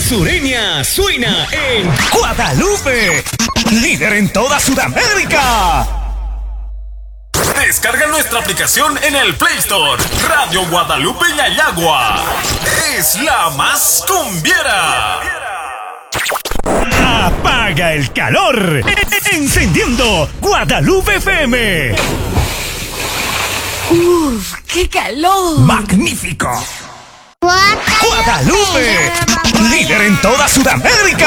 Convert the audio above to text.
Sureña suena en Guadalupe, líder en toda Sudamérica. Descarga nuestra aplicación en el Play Store. Radio Guadalupe Yayagua es la más cumbiera. Apaga el calor, encendiendo Guadalupe FM. ¡Uf, qué calor! ¡Magnífico! Guadalupe, líder en toda Sudamérica.